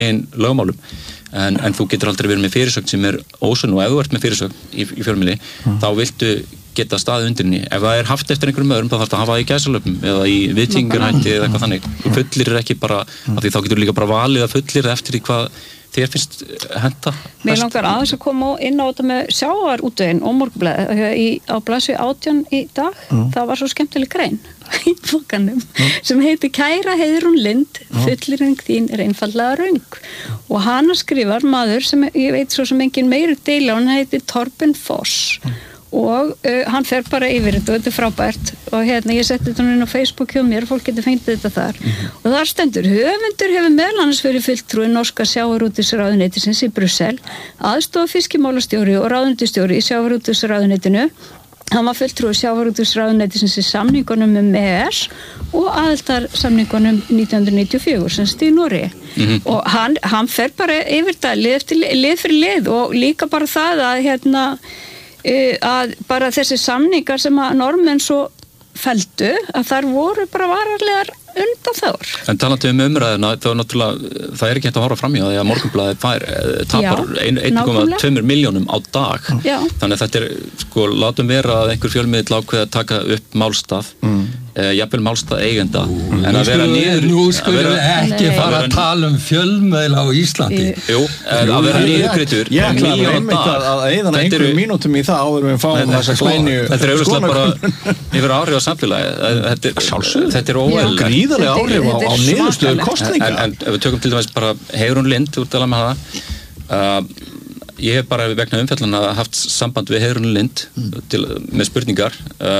lögmálum en þú getur aldrei verið með fyrirsögn sem ósönn og ef þú ert með fyrirsögn í fjölmiðli þá viltu geta staðið undir henni ef það haft eftir einhverjum öðrum þá þarf það að hafa það í gæsalöpum eða í viðtingarhætti eða eitthvað þannig þú fullir ekki bara af því þá getur líka bara valið að fullir eftir því hvað þér finnst henta Mér langar aðeins að koma inn á þetta með sjávarútveginn og Morgunblaðið á blaðsíðu 18 í dag það var svo skemmtileg grein í bókanum sem heitir Kæra Heiðrún Lind fullyrðing þín einfaldlega röng og hana skrifar maður sem ég veit svo sem engin meiri deila hann heitir Torben Foss og hann fer bara yfir þetta er frábært og ég setti þetta inn á Facebook hjá mér fólk getur fengið þetta þar og þar stendur höfundur hefur meðal annars verið fulltrúi norska sjávarútvegsráðuneytisins í Brussel aðstoða fiskimálastjóri og ráðuneytisstjóri í sjávarútvegsráðuneytinu hann var fulltrúi sjávarútvegsráðuneytisins í samningunum EES og aðildarsamningunum 1994 sem í Noregi og hann fer bara yfir þetta lið fyrir lið og líka bara það að bara þessi samningar sem að normenn svo felldu að þar voru bara vararlegar undanþágur. En talandi umræðuna þá náttúrulega, það ekki hægt að horfa fram í því að Morgunblaðið tapar 1,2 milljónum á dag. Já. Þannig að þetta sko, látum vera að einhver fjölmiðill ákveði að taka upp málstaf, jafnvel málstaf eigenda, en að vera niður... Nú skulum við ekki fara að tala fjölmiðil á Íslandi. Jú, að vera niðurgreiddur. Ég ætla einmitt að eyða einhverjum mínútum í það áður við fáum þessa glænu... Þetta auðvitað bara yfir áhrif á samfélagi. Þetta óeðlilegt. Gríðarlega áhrif á niðurstöður kosninga. En ef við tökum til dæmis bara Heiðrún Lind, þú ert að tala með það, ég hef bara vegna umfjallana haft samband við Heiðrún Lind með spurningar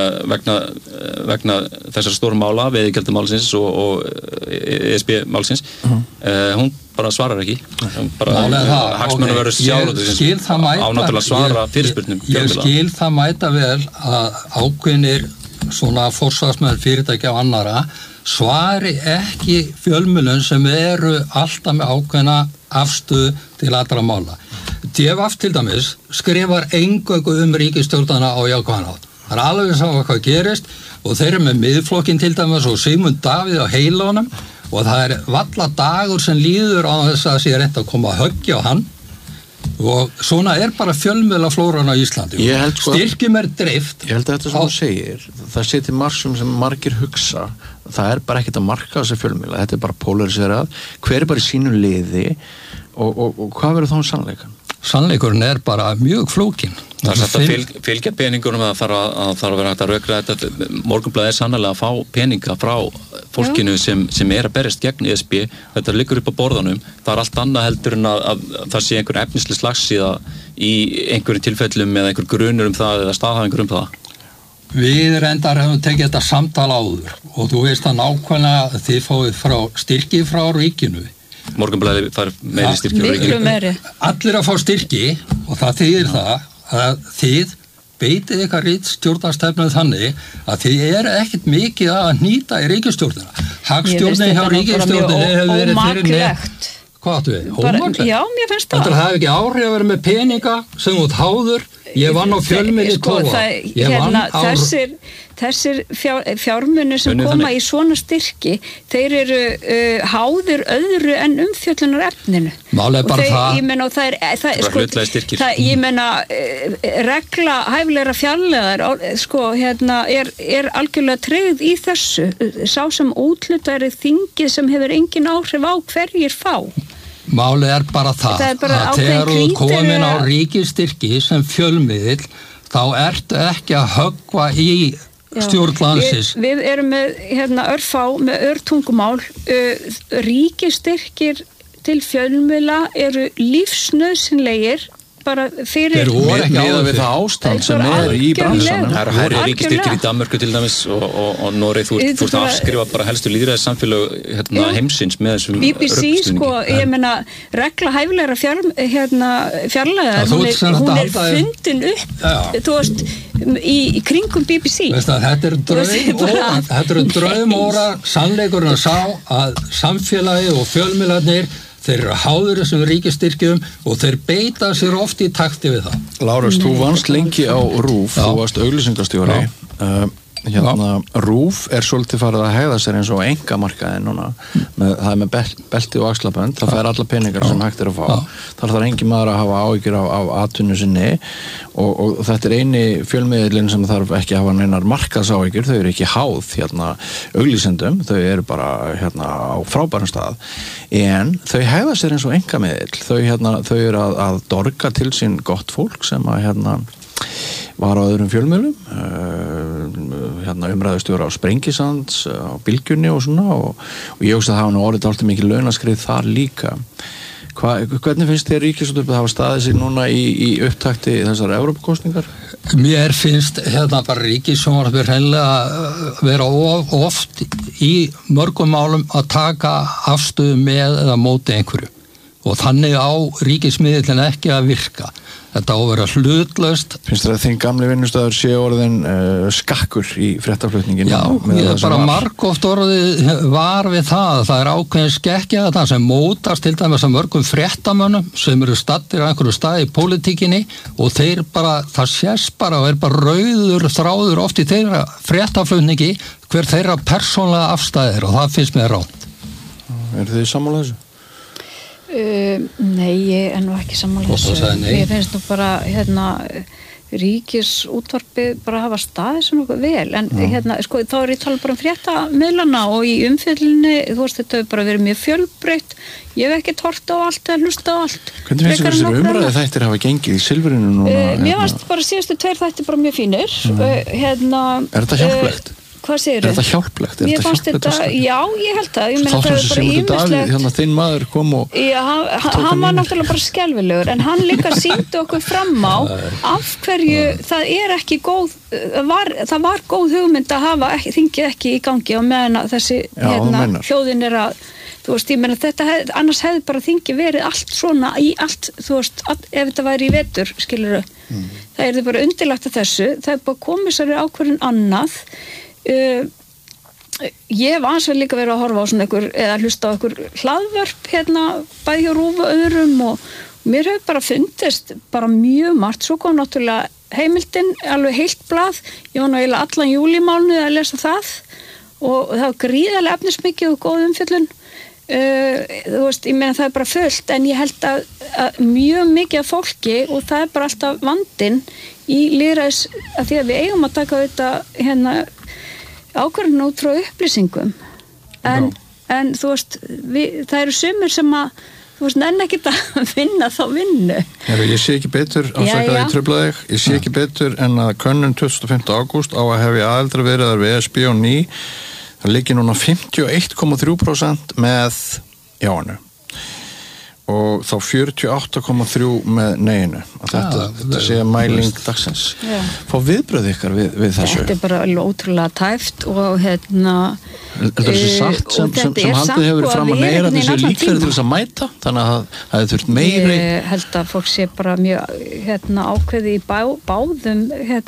vegna þessar stóru mála, veiðigjaldamálsins og ESB-málsins. Hún bara svarar ekki. Hagsmunum verður sjávarútvegsins á náttúrulega svara fyrirspurnum. Ég skil það mæta vel að ákveðnir svona forsvarsmenn fyrirtækja og annara svari ekki fjölmiðlum sem eru alltaf með ákveðna afstöðu til allra mála. DFF til dæmis skrifar eingöngu ríkisstjórnina á jákvæðan hátt. Það alveg sá hvað gerist og þeir eru með miðflokkin til dæmis og Sigmund Davíð á heilunum og það valla dagur sem líður á þess að sé reynt að koma að höggja á hann og svona bara fjölmiðlaflóran á Íslandi. Styrkjum dreift. Ég held að þetta sem þú segir, það sé til margsum sem margir hugsa, það bara ekkert að marka þessi fjölmiðla, þetta bara polariserað, hver bara í sínu liði og hvað verður þá sannleikan? Sannleikurinn bara mjög flókin. Það að fylgja peningunum að þarf að vera hægt að rökra þetta. Morgunblaðið sannarlega að fá peninga frá fólkinu sem að berjast gegn ESB. Þetta liggur upp á borðanum. Það allt annað heldur en að það sé einhver efnisleg slagsíða í einhverjum tilfellum eða einhver grunur það eða staðhæfingur það. Við reyndar hefum tekið þetta samtal áður og þú veist að nákvæmlega að þið fáið styrki frá ríkinu. Morgunblaðið fær meiri styrki frá ríkinu. Allir að fá styrki og það þýðir það að þið beitið ykkar ritstjórnarstefnu þannig að þið ekkert mikið að hnýta í ríkisstjórnina. Hagstjórnin hjá ríkisstjórninni hefur verið fyrir Hvað áttu við? Ómaklegt? Já, mér finnst það. Þetta hafi ekki áhrif að vera með peninga sem út háður. Ég vann á fjölmiðli 12 ár. Þessir fjármunir sem koma í svona styrki, þeir eru háðir öðru en umfjöllunar efninu. Málið bara það. Ég meina, hlutlægir styrkir. Ég meina, regla hæfilegra fjarlæðar, algjörlega tryggð í þessu. Sá sem úthlutari þingið sem hefur engin áhrif á hverjir fá. Málið bara það að þegar þú komin á ríkisstyrki sem fjölmiðill, þá ertu ekki að höggva í stjórnlandsins. Við erum með örfá með örtungumál. Ríkisstyrkir til fjölmiðla eru lífsnauðsynlegir bara fyrir miðað við það ástand sem í bransanum. Það hærri ríkisstyrkir í Danmörku til dæmis og Noreg, þú ert að afskrifa bara helstu lýðræðissamfélög heimsins með þessum BBC, ég meina regla hæfilegra fjarlæðar, hún fundin upp, þú veist, í kringum BBC. Þetta eru draumóra sannleikurinn að sá að samfélagi og fjölmiðlarnir þeir eru háður þessum ríkisstyrkjum og þeir beita sér oft í takti við það. Lárus, þú vannst lengi á RÚV, þú varst auglýsingastjóri. RÚV svolítið farið að hegða sér eins og engamarkaði núna, það með belti og axlabönd, það fær alla peningar sem hægt að fá, þar þarf engin maður að hafa áhyggjur af atvinnu sinni og þetta eini fjölmiðlinn sem þarf ekki að hafa neinar markaðsáhyggjur, þau eru ekki háð auglýsendum, þau eru bara á frábærum stað, en þau hegða sér eins og engamiðill, þau eru að dorga til sín gott fólk sem að var á öðrum fjölmiðlum, umræðustjóra á Sprengisands, á Bylgjunni og svona og ég hugsa að það hafa nú orðið alltaf mikið launaskrið þar líka. Hvernig finnst þér Ríkisútvarpið að hafa staðið sig núna í upptakti þessar Evrópukosningar? Mér finnst bara Ríkisútvarpið hreinlega vera oft í mörgum málum að taka afstöðu með eða móti einhverju og þannig á ríkismiðillin ekki að virka. Þetta á að vera hlutlaust. Finnst þér að þinn gamli vinnustöður sé orðin skakkur í fréttaflutningin? Já, ég bara margoft orðið var við það. Það ákveðin skekkja þetta sem mótast til dæmis að mörgum fréttamönnum sem eru staddir á einhverju stað í pólitíkinni og þeir bara, það sést bara og bara rauður þráður oft í þeirra fréttaflutningi hver þeirra persónlega afstæðir og það finnst mér rátt. Eru þið sammála þessu? Nei, ég nú ekki sammála þessu. Ég finnst nú bara Ríkisútvarpið bara hafa staðið svo nokkuð vel en sko, þá ég tala bara fréttamiðlana og í umfjöllinni, þú veist, þetta hefur bara verið mjög fjölbreytt, ég hef ekki hort á allt eða hlusta á allt. Hvernig finnst þessir umræðu þættir hafa gengið í Silfrinu núna? Mér varst bara síðustu 2 þættir bara mjög fínir. þetta hjálplegt? Hvað segirðu? Þetta hjálplegt? Mér fannst þetta, já, ég held það. Ég meina það er bara ýmislegt. Þinn maður kom og... Já, hann var náttúrulega bara skelfilegur, en hann líka sýndi okkur fram á af hverju það er ekki góð, það var góð hugmynd að hafa þingið ekki í gangi á meðan þessi hljóðin að, þú veist, ég meina þetta annars hefði bara þingið verið allt svona í allt, þú veist, ef þetta væri í vetur, skilurðu. Það er bara undirlagt að þessu, það er bara komið sér ákvörðun annað. Ég hef aðeins líka verið að horfa á svona eða hlusta á hlaðvörp bæði hjá RÚV og öðrum og mér hefur bara fundist bara mjög margt, svo kom náttúrulega heimildin, alveg heilt blað, ég var nú eiginlega allan júlímánuð að lesa það og það var gríðarlega efnismikið og góð umfjöllun. Þú veist, ég meina það er bara fullt en ég held að mjög mikið af fólki og það er bara alltaf vandinn í lýðræðis að því að við eigum að taka þetta ákvörðun út frá upplýsingum en þú veist það eru sumir sem að þú veist nenni ekkert að vinna þá vinnu. Ég sé ekki betur afsakaði trufla þig, ég sé ekki betur en að könnun 25. ágúst á að hefja aðildarviðræður við ESB og ný það liggi núna 51,3% með jánu og þá 48,3 með neinu og þetta sé mæling dagsins. Fá viðbröð ykkar við þessu? Þetta er bara ótrúlega tæft og Þetta er satt sem haldið hefur fram að neyra þessu líklega til þess að mæta þannig að það hefur þurft meiri. Ég held að fólk sé bara mjög ákveði í báðum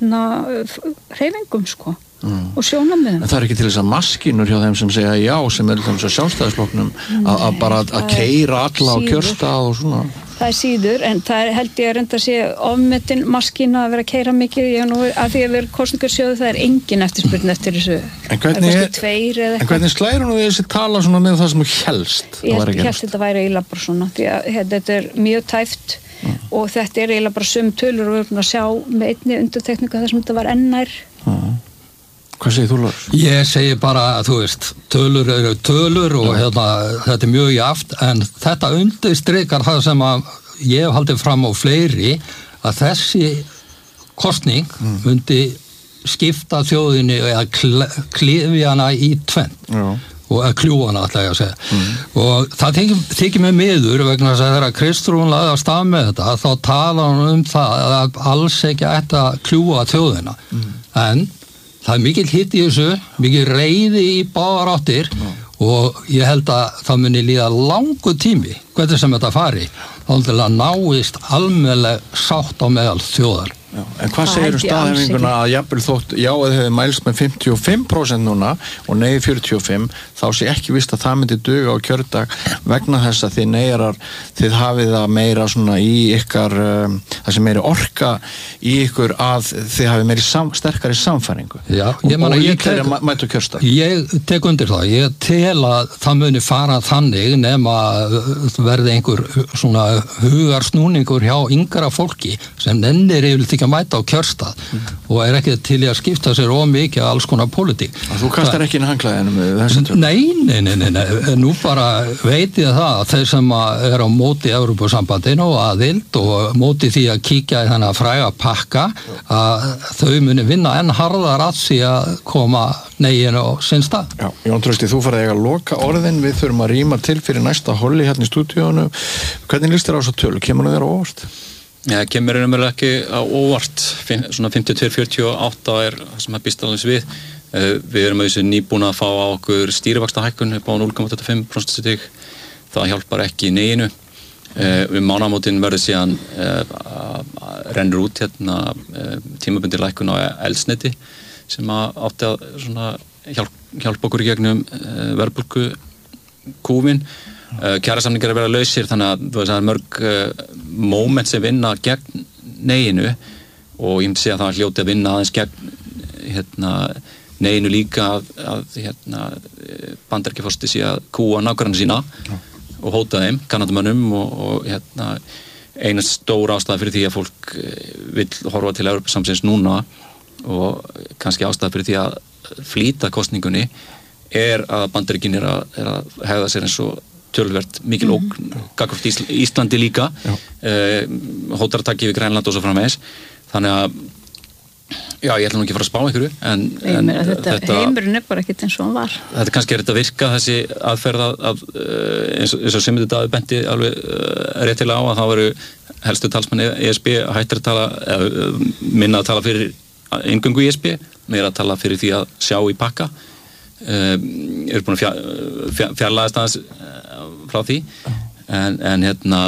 hreyfingum sko. Og sjónarmiðum. En það er ekki til þess að maskinur hjá þeim sem segja já sem er þess að sjálfstæðisflokknum að bara að keyra alla á kjörstað og svona. Það er síður en það held ég að reynda að sé ofmetin maskína að vera að keyra mikið að því að vera kosningarsjóðu það er engin eftirspurn eftir þessu. En hvernig slæður hún þessi tala svona með það sem þú helst? Ég held þetta væri eiginlega bara svona því að þetta er mjög tæft og þetta er eiginlega bara sömu tölur og við erum að sjá með einni undirtekningu þar sem þetta var ennær. Hvað segir þú, Lars? Ég segi bara, þú veist, tölur eru tölur og þetta er mjög jaft en þetta undirstrikar það sem að ég hef haldið fram á fleiri að þessi kosning myndi skipta þjóðinni eða klifja hana í tvennt og að kljúa hana ætla ég að segja og það þykir mig miður vegna þess að þegar Kristrún lagði af stað með þetta þá talar hann það að alls ekki ætti að kljúa þjóðina en það er mikil hitt í þessu, mikil reiði í báðar áttir og ég held að það muni líða langur tími hvernig sem þetta fari þá til að náist almennileg sátt á meðal þjóðar. En hvað segir staðhæfinguna að jafnvel þótt jáið hefur mælst með 55% núna og nei 45, þá sé ekki víst að það myndi duga á kjördag vegna þess að þið hafið það meira svona í ykkar það sem meiri orka í ykkur að þið hafið meiri sterkari samfæringu. Já, ég tek undir það. Ég tel að það muni fara þannig nema verði einhver svona hugarsnúningur hjá yngra fólki sem nennir yfirleitt ekki að mæta á kjörstað og ekki til í að skipta sér mikið alls konar pólitík. Þú kastar ekki inn handklæðinu með þessi tök? Nei, nú bara veit ég það að þeir sem er á móti Evrópusambandinu og aðild og móti því að kíkja í þennan fræga pakka að þau muni vinna enn harðar að því að koma negin á sinn stað. Já, Jón Trausti, þú farið að loka orðin, við þurfum að rýma til fyrir næsta holli hérna í stúdíónu. Hvernig líst þér á þessa tölu? Kemur þér á óvart? Já, kemur einhverjulega ekki á óvart. Svona 52-48 er það sem að býst alveg við. Við erum auðvitað nýbúin að fá á okkur stýrivaxtahækkun upp á 0,25%. Það hjálpar ekki neginu. Við mánaðamótin verður síðan rennur út hérna tímabundin lækkun á eldsneyti sem átti að svona hjálpa okkur í gegnum verðbólgu kúfin. Kjarasamningar að vera lausir þannig að það er mörg moment sem vinna gegn neginu og ég myndi segja að það hljóti að vinna aðeins gegn neginu líka að Bandaríkjaforseti sé að kúa nágranna sína og hóta þeim, Kanadamönnum og eina stór ástæða fyrir því að fólk vill horfa til Evrópusambandsins núna og kannski ástæða fyrir því að flýta kosningunni er að Bandaríkin er að hegða sér eins og töluvert mikil ógn gagnvart Íslandi líka hótarataki við Grænland og svo framvegis þannig að já, ég ætla nú ekki að fara að spá einhverju en þetta heimurinn er bara ekkert eins og hann var þetta kannski þetta virka þessi aðferð að eins og sem þetta benti alveg réttilega á að það veru helstu talsmenn ESB hættir að tala minna að tala fyrir inngöngu ESB meira að tala fyrir því að sjá í pakka er búin að fjarlæðast aðeins frá því en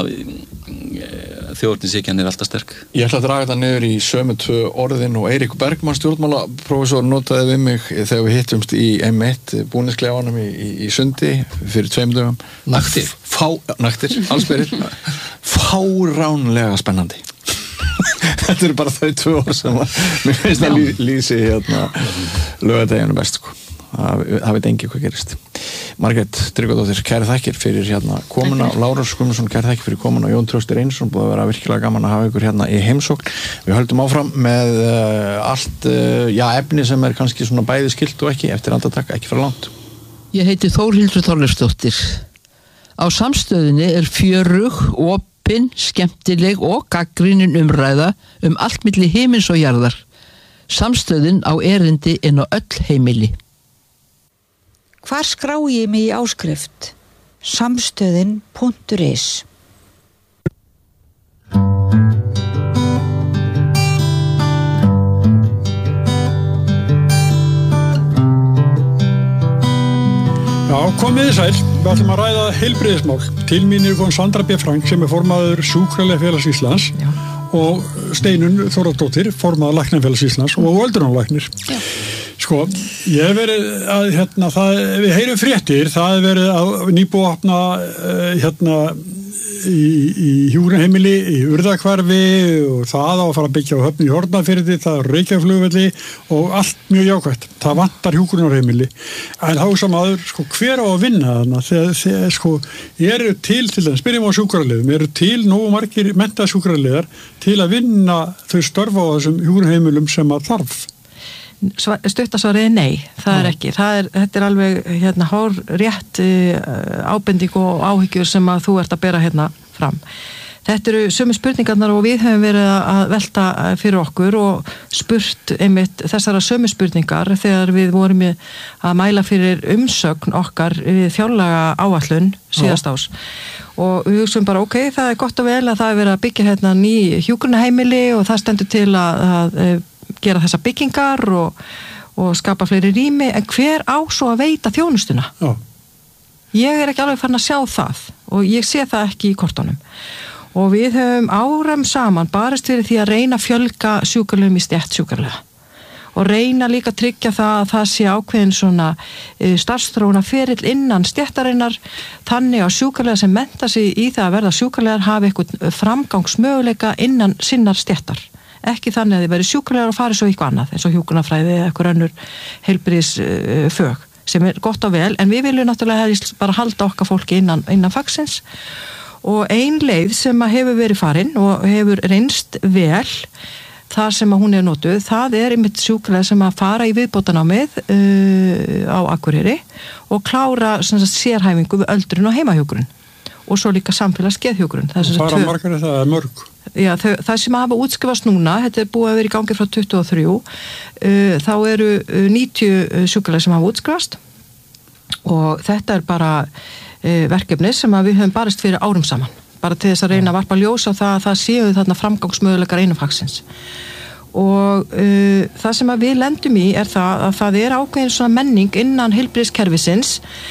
þjóðortinshyggjan er alltaf sterk. Ég ætla að draga þetta niður í sömu tvö orðin og Eirík Bergmann stjórnmálaprófessor notaði við mig þegar við hittumst í M1 búnisklefanum í Sundi fyrir 2 dögum. Naktir, allsberir. Fáránlega spennandi. Þetta eru bara þau 2 orð sem mér finnst að lýsi laugardaginn best sko. Það veit engi hvað gerist. Margrét Tryggvadóttir, kæri þakkir fyrir komuna, Lárus Guðmundsson, kæri þakkir fyrir komuna, Jón Trausti Reynisson, búið að vera virkilega gaman að hafa ykkur hérna í heimsókn. Við höldum áfram með allt efni sem er kannski svona bæði skilt og ekki eftir andartak, ekki fara langt. Ég heiti Þórhildur Þorleifsdóttir. Á Samstöðinni er fjörug, opin, skemmtileg og gagnrýnin umræða allt milli himins og jarðar. Samstöðin á erindi inn á öll heimili. Hvar skrái ég mig í áskrift? Samstöðin.is Já, komiði sæl. Við ætlum að ræða heilbrigðismál. Til mín kom Sandra B. Frank sem er formaður Sjúkraliðafélags Íslands og Steinunn Þórðardóttir, formaður Læknafélags Íslands og öldrunarlæknir. Sko, ég hef verið að við heyrum fréttir, það hef verið að nýbúið að opna í hjúkrunarheimili í Urðahvarfi og það á að fara að byggja á Höfn í Hornafirði, það er Reykjavíkurflugvelli og allt mjög jákvætt. Það vantar hjúkrunarheimili. En þá sem aður, sko, hver á að vinna þarna? Þegar sko, eru til þess, spyrjum á sjúkraliðum, eru til nógu margir menntaðir sjúkraliðar til að vinna þau störf á þessum hjúkrunarheimilum sem að þarf? Stuttasvarið nei, það er ekki. Þetta er alveg hár rétt ábending og áhyggjur sem að þú ert að bera hérna fram. Þetta eru sömu spurningarnar og við höfum verið að velta fyrir okkur og spurt einmitt þessara sömu spurningar þegar við vorum að mæla fyrir umsögn okkar við fjárlaga áætlun síðast ás. Og við hugsaum bara, ok, það er gott og vel að það er verið að byggja hérna ný hjúkrunarheimili og það stendur til að gera þessa byggingar og skapa fleiri rými, en hver á svo að veita þjónustuna? Ég er ekki alveg farin að sjá það og ég sé það ekki í kortunum. og við höfum áram saman barist fyrir því að reyna að fjölga sjúkraliðum í stétt sjúkraliða og reyna líka að tryggja það að það sé ákveðin svona starfsþróuna ferill innan stéttarinnar þannig að sjúkraliðar sem mennta sig í það að verða sjúkraliðar hafi eitthvað framgangsmöguleika innan sinnar stéttar. Ekki þannig að þið veri sjúkraliðar og fari svo eitthvað annað eins og hjúkrunarfræði eða eitthvað önnur heilbrigðisfög sem gott og vel en við viljum náttúrulega bara halda okkar fólki innan fagsins og ein leið sem að hefur verið farin og hefur reynst vel þar sem að hún notuð, það einmitt sjúkraliðar sem að fara í viðbótarnámið á Akureyri og klára sérhæfingu við öldrun og heimahjúkrun og svo líka samfélagsgeðhjúkrun. Fara margar það mörg? Já, það sem hafa útskrifast núna, þetta búið að vera í gangi frá 23, þá eru 90 sjúkraliðar sem hafa útskrifast og þetta bara verkefni sem að við höfum barist fyrir árum saman. Bara til þess að reyna að varpa ljós á það séu þarna framgangsmöguleikar einum fagsins. Og það sem að við lendum í það að það ákveðin svona menning innan heilbrigðiskerfisins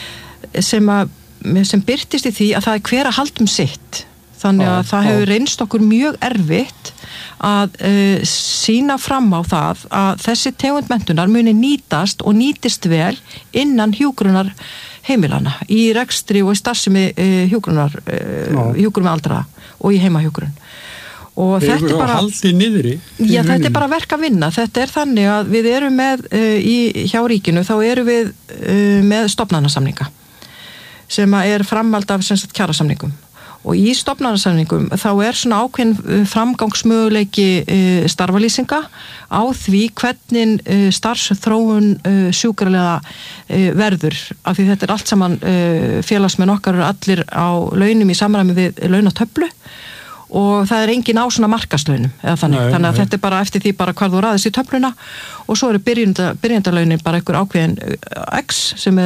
sem birtist í því að það hver að halda sitt. Þannig að það hefur reynst okkur mjög erfitt að sýna fram á það að þessi tegund menntunar muni nýtast og nýtist vel innan hjúkrunar heimilana í rekstri og í starfsemi hjúkrun með aldraða og í heimahjúkrun og þetta bara haldið niðri já, þetta bara verk að vinna, þetta þannig að við erum með hjá ríkinu þá erum við með stofnanasamninga sem að framhald af kjarasamningum og í stofnanasamningum þá svona ákveðin framgangsmöguleiki starfalýsinga á því hvernig starfsþróun sjúkraliða verður af því þetta allt saman félagsmenn okkar eru allir á launum í samræmi við launatöflu og það engin á svona markaslaunum eða þannig að þetta bara eftir því bara hvar þú raðist í töfluna og svo eru byrjendalaunin bara einhver ákveðin X sem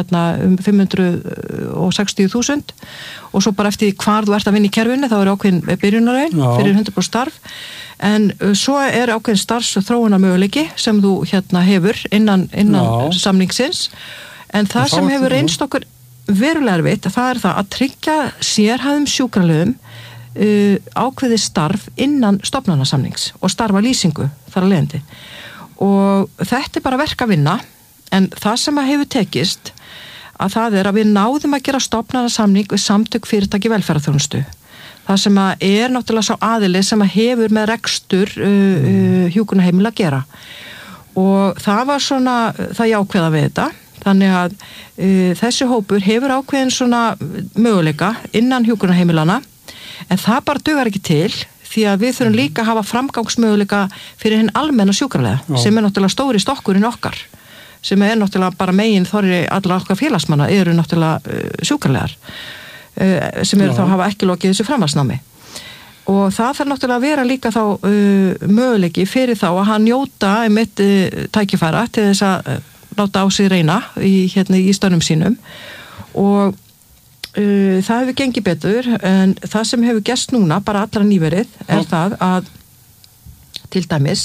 560.000 og svo bara eftir hvar þú ert að vinna í kerfinu þá ákveðin byrjunarlaun fyrir 100% starf en svo ákveðin starfsþróunarmöguleiki sem þú hefur innan samningsins en það sem hefur reynst okkur verulega erfitt það það að tryggja sérhæfðum sjúkraliðum ákveði starf innan stofnanasamnings og starfalýsingu þar að leiðandi og þetta bara verk að vinna en það sem að hefur tekist að það að við náðum að gera stofnanasamning við samtök fyrirtæki velferðarþjónustu það sem að náttúrulega sá aðili sem að hefur með rekstur hjúkrunarheimila að gera og það var svona það jákvæða við þetta þannig að þessi hópur hefur ákveðin svona möguleika innan hjúkrunarheimilana en það bara dugar ekki til því að við þurfum líka að hafa framgangsmöguleika fyrir hinn almenna sjúkraliða sem náttúrulega stóri stokkurinn okkar sem náttúrulega bara megin þorri allra okkar félagsmanna náttúrulega sjúkraliðar sem þá hafa ekki lokið þessu framhaldsnámi og það þarf náttúrulega að vera líka þá möguleiki fyrir þá að hann njóta einmitt tækifæra til þess að láta á sig reyna í störnum sínum og það hefur gengið betur en það sem hefur gerst núna bara allra nýverið það að til dæmis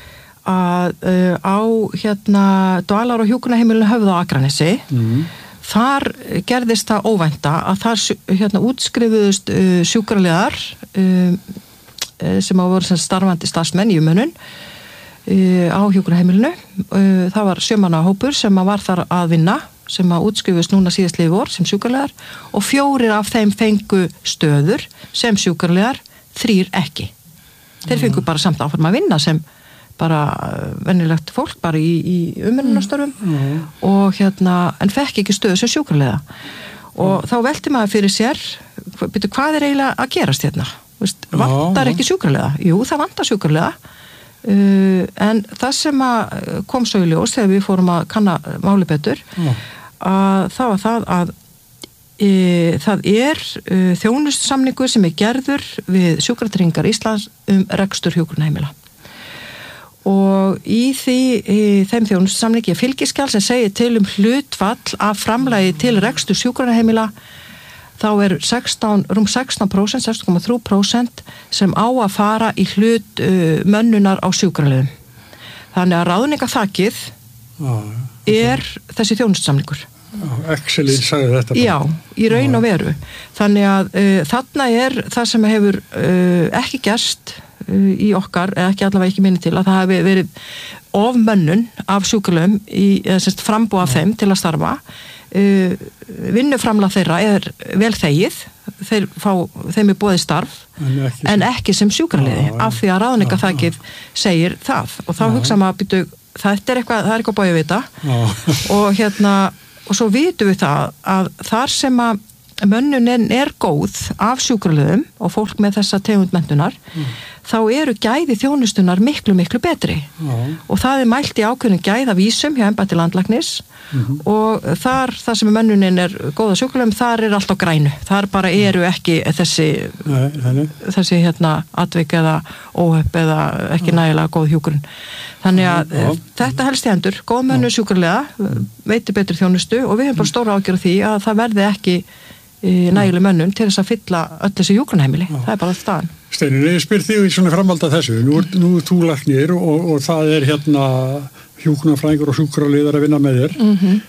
að á dvalar- og hjúkrunarheimilinu Höfða á Akranesi þar gerðist það óvænta að þar útskrifuðust sjúkraliðar sem voru starfandi starfsmenn í umönnun á hjúkrunarheimilinu það var 7 manna hópur sem var þar að vinna sem að útskrifust núna síðastliðið vor sem sjúkraliðar og 4 af þeim fengu stöður sem sjúkraliðar, 3 ekki. Þeir fengu bara samt áfram að vinna sem bara venjulegt fólk bara í umönnunarstörfum og en fekk ekki stöðu sem sjúkraliða. Og þá velti maður fyrir sér, hvað eiginlega að gerast hérna? Vantar ekki sjúkraliða? Jú, það vantar sjúkraliða. En það sem að kom svo í ljós þegar við fórum að kanna máli betur að það var það að það þjónustusamningur sem gerður við Sjúkratryggingar Íslands rekstur hjúkrunarheimila og í þeim þjónustusamningi fylgiskjal sem segir til hlutfall af framlagi til rekstur sjúkrunarheimila þá rúm 16%, 16,3% sem á að fara í hlut mönnunar á sjúkraliðum. Þannig að ráðningaþakið þessi þjónustusamningur. Excelin sagði þetta bara. Já, í raun og veru. Þannig að þarna það sem hefur ekki gerst í okkar, eða ekki allavega ekki minni til, að það hefur verið ofmönnun af sjúkralöfum frambúð af þeim til að starfa. Vinnuframlag þeirra vel þegið, þeim boðið starf en ekki sem sjúkraliði af því að ráðningarþakið segir það og þá hugsa maður býtu, það er eitthvað bóið að vita og svo vitum við það að þar sem að mönnunin góð af sjúkraliðum og fólk með þessa tegund menntunar þá eru gæði þjónustunar miklu betri og það mælt í ákveðnum gæðavísum hjá embætti landlæknis og þar sem mönnunin góða sjúkraliðum, þar allt á grænu þar bara eru ekki þessi atvik eða óhöpp eða ekki nægilega góð hjúkrun þannig að þetta helst í hendur góð mönnun sjúkraliða veitir betri þjónustu og við höfum bara stóra ágjör á því að það verði ekki nægileg mönnun til þess að fylla öll þessi hjúkrunarheimili, það bara staðan. Steinunn, ég spyr þig í svona framhald af þessu, nú þú læknir og það hjúkrunarfræðingur og sjúkraliðar að vinna með þér,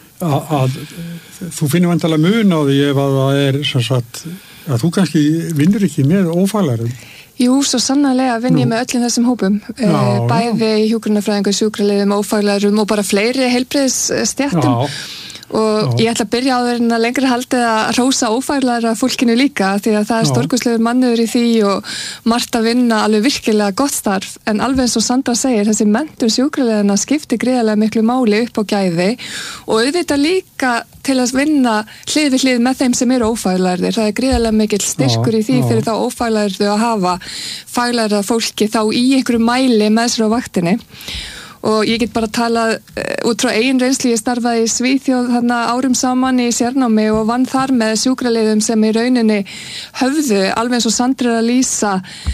að þú finnir vandalega mun á því ef að það sem sagt, að þú kannski vinnur ekki með ófaglærum. Jú, svo sannarlega vinn ég með öllum þessum hópum, bæði hjúkrunarfræðingur, sjúkraliðum, ófaglærum og bara fleiri heilbrigðisstéttum. Og ég ætla að byrja á þeirinn að lengra haldið að hrósa ófaglæra fólkinu líka því að það stórkostlegur mannur í því og margt að vinna alveg virkilega gott starf en alveg eins og Sandra segir þessi menntun sjúkraliðana skiptir gríðarlega miklu máli upp á gæði og auðvitað líka til að vinna hlið við hlið með þeim sem eru ófaglærðir. Það gríðarlega mikill styrkur í því fyrir þá ófaglærðu að hafa faglærða fólki þá í einhverju mæli með sér á vaktinni. Og ég get bara talað út frá eigin reynslu, ég starfaði í Svíþjóð þarna árum saman í sérnámi og vann þar með sjúkraliðum sem í rauninni höfðu, alveg eins og Sandra að lýsa,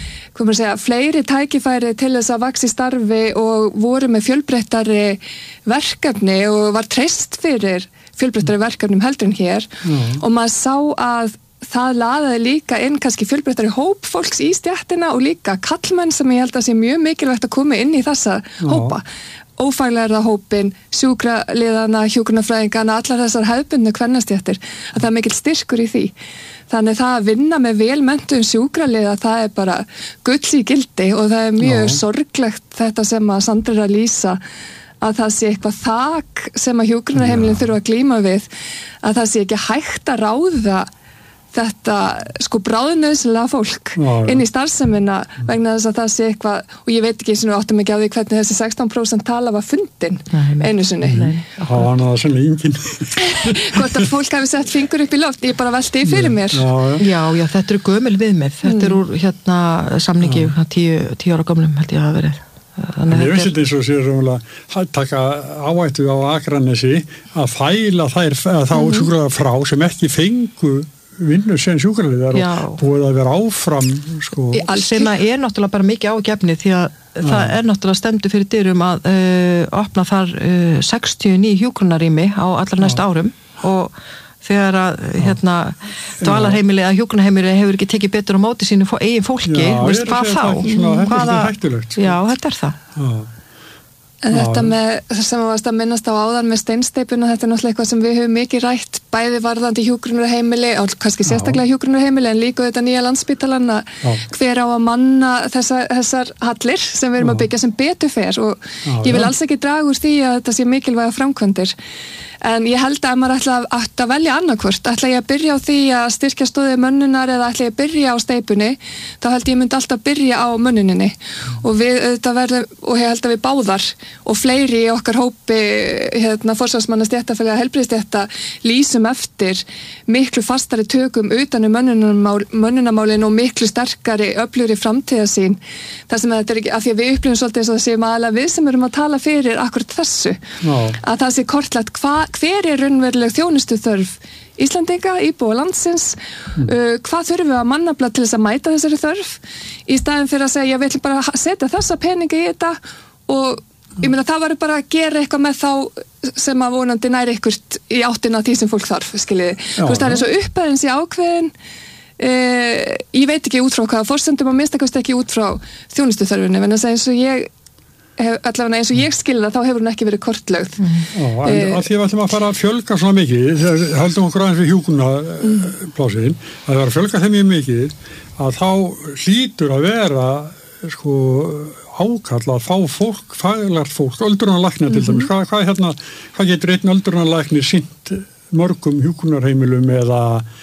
fleiri tækifæri til þess að vaxa í starfi og voru með fjölbreyttari verkefni og var treyst fyrir fjölbreyttari verkefnum heldur en hér og maður sá að það laðaði líka inn kannski fjölbreyttari hóp fólks í stéttina og líka kallmenn sem ég held að sé mjög mikilvægt að koma inn í þessa hópa. Ófaglærða hópin, sjúkraliðana, hjúkrunarfræðingana, allar þessar hefðbundnu kvennastéttir, að það mikill styrkur í því. Þannig það að vinna með velmenntuðum sjúkraliða, það bara gull í gildi og það mjög sorglegt þetta sem að Sandra er að lýsa að það sé eitthvað þak sem að hjúkrunarheimilin þurfa að glíma við, að það sé ekki hægt að ráða þetta bráðnauðsynlega fólk inn í starfsemina vegna þess að það sé eitthvað og ég veit ekki sem við áttum ekki á því hvernig þessi 16% tala var fundin einu sinni. Það var náða sannlega engin. Hvort að fólk hafi sett fingur upp í loft, ég bara velti í fyrir mér. Já, þetta eru gömul viðmið. Þetta úr samningi 10 ára gömlum held ég að verið. Ég veist þetta eins og sér að taka áhættu á Akranesi að fæla þá sjúkralega frá sem ekki fengu vinnu sem sjúkraliðar og búið að vera áfram sem náttúrulega bara mikið ágefni því að það náttúrulega stendur fyrir dyrum að opna þar 69 hjúkrunarrými á allar næsta árum og þegar að dvalarheimili eða hjúkrunarheimili hefur ekki tekið betur á móti sínu eigin fólki, veist hvað þá? Þetta er hættulegt. Já, þetta er það. En þetta með, sem að varst að minnast á áðan með steinsteipuna, þetta er náttúrulega eitthvað sem við höfum mikið rætt, bæði varðandi hjúkrunarheimili og kannski sérstaklega hjúkrunarheimili en líka þetta nýja Landspítalan að hver á að manna þessar hallir sem við erum að byggja sem betur fer og ég vil alls ekki draga úr því að þetta sé mikilvæga framkvæmdir. En ég held að maður ætla að velja annarkvort. Ætla ég að byrja á því að styrkja stoðið mönnunar eða ætla ég að byrja á steypunni, þá held ég myndi alltaf byrja á mönnuninni. Og við og ég held að við báðar og fleiri í okkar hópi forsvarsmanna stéttafélaga heilbrigðisstétta lýsum eftir miklu fastari tökum utan mönnunarmálin og miklu sterkari öflugri framtíðarsýn. Það sem þetta ekki, af því að við upplifum svolítið eins og það séum aðalega við sem erum að tala fyrir akkurat þessu. Að það sé kortlagt hver er raunveruleg þjónustu þörf Íslandinga, íbúa landsins, hvað þurfum við að mannafla til þess að mæta þessari þörf í staðin fyrir að segja við ætlum bara að setja þessa peninga í þetta og ég meina það var bara að gera eitthvað með þá sem að vonandi næri ekkert í áttina því sem fólk þarf, skiljiði. Þú veist það er eins og upphæðins í ákveðin ég veit ekki út frá hvaða forsendum að minnstakosti ekki út frá þjónustu þörfunni, en þess að eins og ég allavega eins og ég skilða þá hefur hún ekki verið kortlögð. En að því við ætlum að fara að fjölga svona mikið, þegar heldum okkur aðeins við hjúkrunarplásin, að það var að fjölga þeim mjög mikið, að þá hlýtur að vera ákall að fá fólk, faglegt fólk, öldrunarlæknir til dæmis. Hvað getur einn öldrunarlæknir sinnt mörgum hjúkrunarheimilum eða...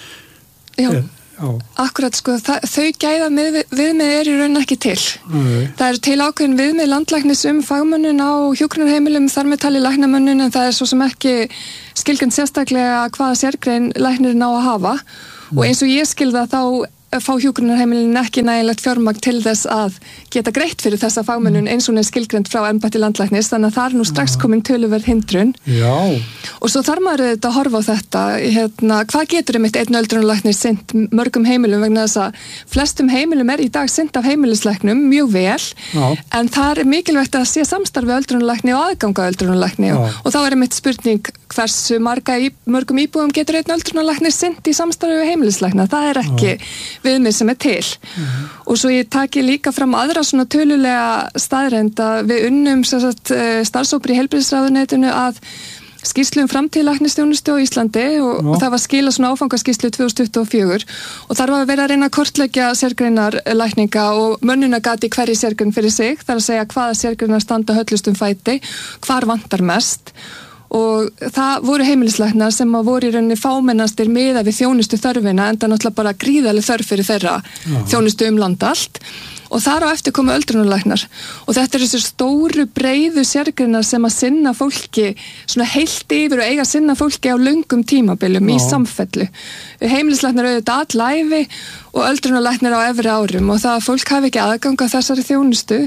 Akkurat þau gæða viðmið í raun ekki til. Það til ákveðin viðmið landlæknis fagmönnun á hjúkrunarheimilum þar með tali læknamönnun en það svo sem ekki skilgjönd sérstaklega hvaða sérgrein læknir ná að hafa og eins og ég skilða þá fá hjúkrunarheimilin ekki nægilegt fjármagn til þess að geta greitt fyrir þessa fagmönnun eins og skilgreind frá embætti landlæknis þannig að það nú strax komin töluverð hindrun. Já. Og svo þarf maður auðvitað að horfa á þetta hvað getur einn öldrunarlæknir sinnt mörgum heimilum vegna þess að flestum heimilum í dag sinnt af heimilislæknum mjög vel en það mikilvægt að sé samstarfi öldrunarlækni og aðganga öldrunarlækni og þá einmitt spurning hversu mörgum íbúum getur einn öldrunarlæknir sinnt í samstarfi við heimilislækna. Það ekki viðmið sem til og svo ég taki líka fram aðra svona tölulega staðreynd að við unnum starfshópur í heilbrigðisráðuneytinu að skýrslu framtíðlæknisþjónustu á Íslandi og það var skila svona áfangaskýrslu 2024 og þar var verið að reyna að kortleggja sérgreinar lækninga og mönnunagati hverju sérgrein fyrir sig, þar að segja hvaða sérgreinar standa höllustum fæti, hvar vantar mest og það voru heimilislæknar sem voru í rauninni fámennastir miða við þjónustu þörfina enda náttúrulega bara gríðarleg þörf fyrir þeirra þjónustu land allt og þar á eftir komu öldrunarlæknar og þetta þessi stóru breiðu sérgreinar sem að sinna fólki svona heilt yfir og eiga að sinna fólki á löngum tímabilum í samfellu. Heimilislæknar auðvitað allæfi og öldrunarlæknar á efri árum og það að fólk hafi ekki aðgang að þessari þjónustu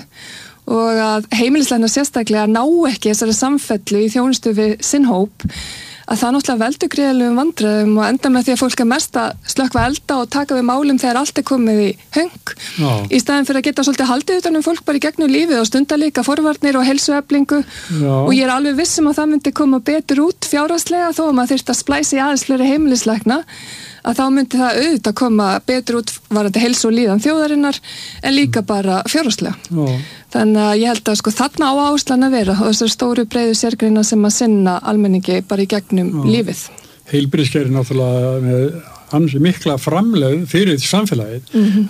og að heimilislæknar sérstaklega ná ekki þessari samfellu í þjónustu við sinn hóp að það náttúrulega veldur gríðarlegum vandræðum og enda með því að fólk mest að slökkva elda og taka við málum þegar allt komið í höng í staðin fyrir að geta svolítið haldið utan fólk bara í gegnum lífið og stunda líka forvarnir og heilsueflingu og ég alveg viss að það myndi koma betur út fjárhagslega þó að maður þyrfti að splæsa í aðeins fleiri heimilislækna að þá myndi það auðvitað koma betur út varandi heilsu og líðan þjóðarinnar en líka bara fjárhagslega. Þannig að ég held að þarna á áherslan að vera og þessar stóru breiðu sérgreina sem að sinna almenningi bara í gegnum lífið. Heilbrigðiskerfið náttúrulega með mikla framlegð fyrir samfélagið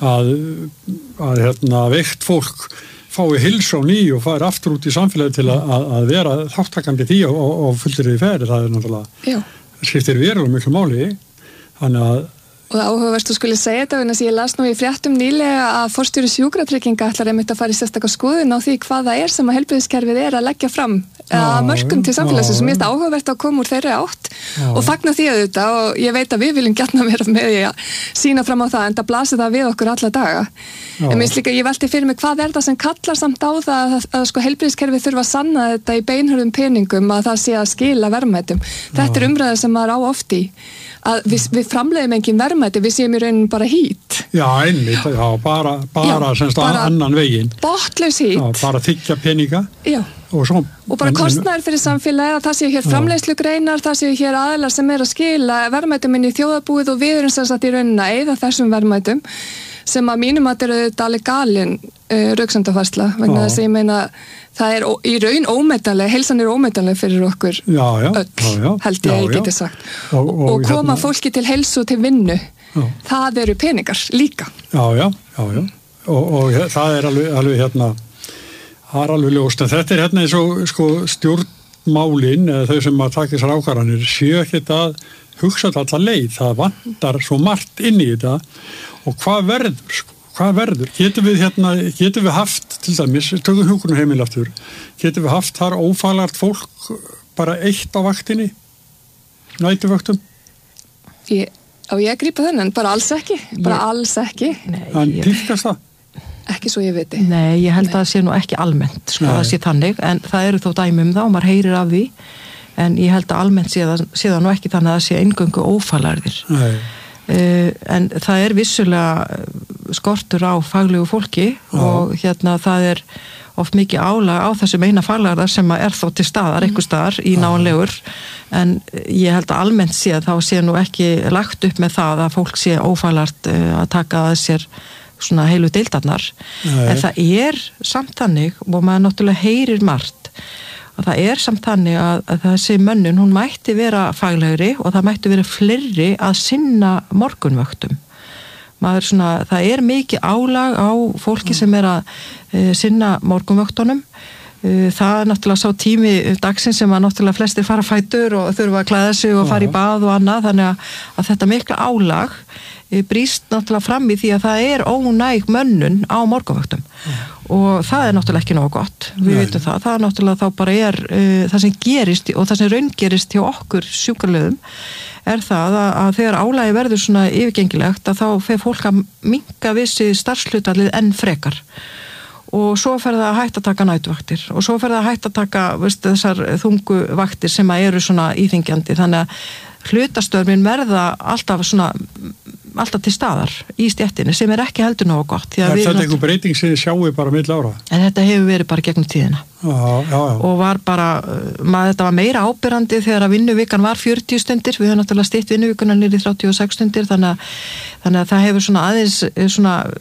að veikt fólk fái heilsu á ný og fær aftur út í samfélagið til að vera þáttakandi því og fullri ferð. Það náttúrulega skiptir verulega miklu máli. Þannig að og það áhugavert skuli segja þetta en þess að ég las nú í fréttum nýlega að forstjóri sjúkratrygginga ætlar einmitt að fara í sérstaka skoðun á því hvað það sem að heilbrigðiskerfið að leggja fram að mörkum til samfélagsins sem ég finnst áhugavert að koma úr þeirri átt og fagna því auðvitað og ég veit að við viljum gjarna vera með því að sína fram á það en það blasir það við okkur alla daga en minnst líka ég velti fyrir mig hvað það sem kallar samt á það að heilbrigðiskerfið þurfa að sanna þetta í beinhörðum peningum að það sé að skila verðmætum. Þetta umræða sem maður á oft í að við framleiðum engin verðmæti, við séum í rauninni bara hít. Já, einmitt, bara semst annan veginn. Botlaus hít. Já, bara þykja peninga. Já. Og bara kostnaður fyrir samfélagi að það séu hér framleiðslugreinar, það séu hér aðilar sem að skila verðmætum inn í þjóðarbúið og við erum sem sagt í rauninni að eyða þessum verðmætum sem að mínum að þetta eru alveg galin röksemdafærsla vegna þess að ég meina það í raun ómetanleg, heilsan ómetanleg fyrir okkur öll, held ég geti sagt og koma fólki til heilsu og til vinnu það eru peningar líka. Já og það alveg það alveg ljóst en þetta eins og stjórnmálin eða þau sem að taka þessar ákvarðanir séu ekkert að hugsa þetta leið, það vantar svo margt inn í þetta og hvað verður? Getum við haft til dæmis, tökum hjúkrunarheimili aftur, getum við haft þar ófaglært fólk bara eitt á vaktinni, næturvöktum? Á ég að grípa þennan, bara alls ekki. En tíðkast það? Ekki svo ég viti. Nei, ég held að það sé nú ekki almennt, það sé þannig, en það eru þó dæmi það og maður heyrir af því, en ég held að almennt sé það nú ekki þannig að það sé eingöngu ófaglærir. Nei. En það er vissulega skortur á faglegu fólki og það er oft mikið álag á þessum eina faglæra sem er þó til staðar, einhver staðar í náanlegur en ég held að almennt sé að þá sé nú ekki lagt upp með það að fólk sé ófaglært að taka að sér svona heilu deildarnar, en það samt þannig, og maður náttúrulega heyrir margt, að það samt þannig að þessi mönnun, hún mætti vera faglegri og það mætti vera fleiri að sinna morgunvöktum. Það mikið álag á fólki sem að sinna morgunvöktunum. Það náttúrulega sá tími dagsins sem að náttúrulega flestir fara fætur og þurfa að klæða sig og fara í bað og annað, þannig að þetta mikla álag brýst náttúrulega fram í því að það ónæg mönnun á morgunvöktum og það náttúrulega ekki nógu gott, við vitum það náttúrulega þá bara það sem gerist og það sem raungerist hjá okkur sjúkraliðum það að þegar álagi verður svona yfirgengilegt að þá fer fólk að minnka vissi starfshlutfallið enn frekar og svo fer það að hætta að taka næturvaktir og svo fer það að hætta að taka þessar þungu vaktir sem eru svona íþingjandi, þannig að hlutastörfin verða alltaf til staðar í stéttinni sem ekki heldur nógu gott. Þetta einhver breyting sem þið sjáu bara mill ára? En þetta hefur verið bara gegnum tíðina. Já. Og var bara, þetta var meira ábyrrandi þegar að vinnuvikan var 40 stundir, við höfum náttúrulega stytt vinnuvikuna niður í 36 stundir, þannig að það hefur svona aðeins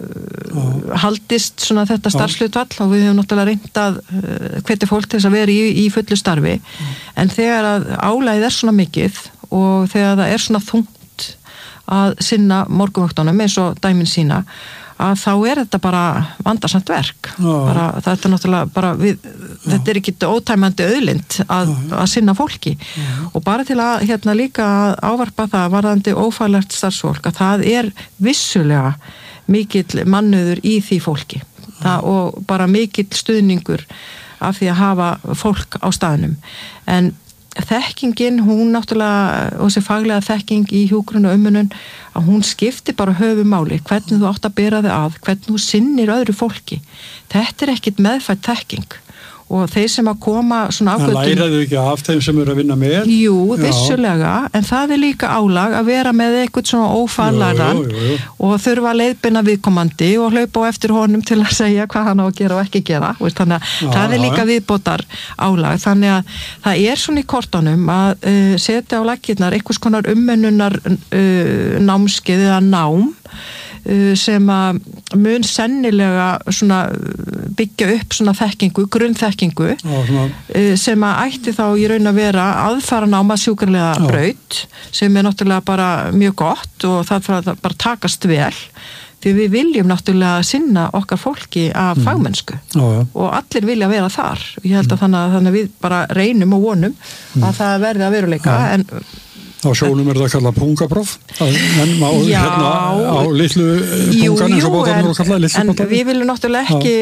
haldist svona þetta starfshlutfall og við höfum náttúrulega reynt að hvetja fólk til þess að vera í fullu starfi, en þegar að álagið svona mikið og þegar það svona þungt að sinna morgunvöktunum eins og dæmin sína, að þá þetta bara vandarsamt verk. Þetta náttúrulega bara þetta ekki ótæmandi auðlind að sinna fólki og bara til að líka ávarpa það varðandi ófaglært starfsfólk að það vissulega mikill mannauður í því fólki og bara mikill stuðningur af því að hafa fólk á staðnum, en þekkingin, hún náttúrulega og þessi faglega þekking í hjúkrun og umönnun að hún skipti bara höfumáli hvernig þú átt að bera þig að, hvernig þú sinnir öðru fólki. Þetta ekkit meðfædd þekking og þeir sem að koma svona ágötum. En læraðu ekki af þeim sem eru að vinna með? Jú, vissulega, en það líka álag að vera með eitthvað svona ófaglæran og þurfa að leiðbeina viðkomandi og hlaupa á eftir honum til að segja hvað hann á að gera og ekki gera. Þannig að það líka viðbótar álag. Þannig að það svona í kortunum að setja á laggirnar einhvers konar umönnunar námskeið eða nám sem að mun sennilega svona byggja upp svona þekkingu, grunnþekkingu sem að ætti þá í raun að vera aðfaranáma sjúkrarlega braut sem náttúrulega bara mjög gott og það fyrir að bara takast vel því við viljum náttúrulega sinna okkar fólki af fagmennsku og allir vilja vera þar. Ég held að þannig að við bara reynum og vonum að það verði að veruleika en á sjónum það kallað pungapróf en á litlu pungan eins og bóðarnir og kallað litlu bóðarnir. En við viljum náttúrulega ekki